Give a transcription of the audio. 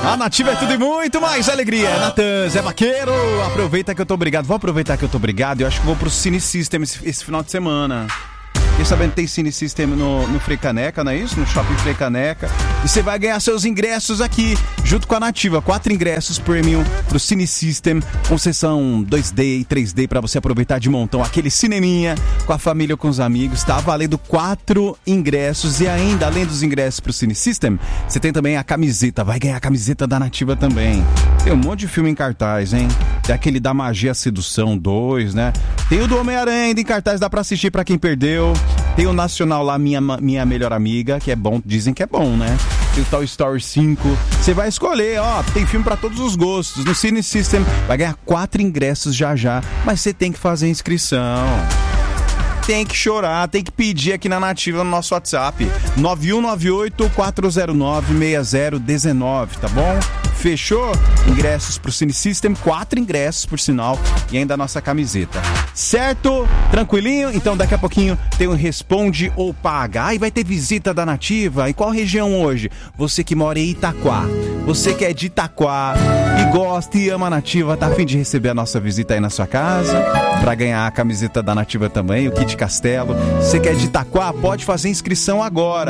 A Nativa é tudo e muito mais alegria. Natan, Zé Vaqueiro, aproveita que eu tô obrigado. Vou aproveitar que eu tô obrigado. Eu acho que vou pro Cine System esse final de semana. Fiquei sabendo que tem Cine System no Frei Caneca, não é isso? No Shopping Frei Caneca. E você vai ganhar seus ingressos aqui, junto com a Nativa. 4 ingressos premium pro Cine System, com sessão 2D e 3D pra você aproveitar de montão. Aquele cineminha com a família ou com os amigos. Tá valendo 4 ingressos. E ainda, além dos ingressos pro Cine System, você tem também a camiseta. Vai ganhar a camiseta da Nativa também. Tem um monte de filme em cartaz, hein? Tem aquele da Magia Sedução 2, né? Tem o do Homem-Aranha ainda em cartaz, dá pra assistir pra quem perdeu. Tem o Nacional lá, Minha Melhor Amiga, que é bom, dizem que é bom, né? Tem o Toy Story 5. Você vai escolher, ó, tem filme pra todos os gostos. No Cine System vai ganhar 4 ingressos já, mas você tem que fazer inscrição. Tem que chorar, tem que pedir aqui na Nativa no nosso WhatsApp 9198-409-6019, tá bom? Fechou? Ingressos pro Cine System, 4 ingressos por sinal, e ainda a nossa camiseta. Certo? Tranquilinho? Então daqui a pouquinho tem um Responde ou Paga. E vai ter visita da Nativa. E qual região hoje? Você que mora em Itaquá. Você que é de Itaquá e gosta e ama a Nativa, tá a fim de receber a nossa visita aí na sua casa? Pra ganhar a camiseta da Nativa também, o kit Castelo. Você que é de Itaquá, pode fazer inscrição agora.